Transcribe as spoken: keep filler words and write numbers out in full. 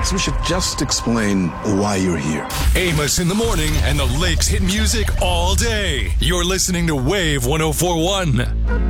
So we should just explain why you're here. Amos in the morning and the Lakes hit music all day. You're listening to Wave one oh four one.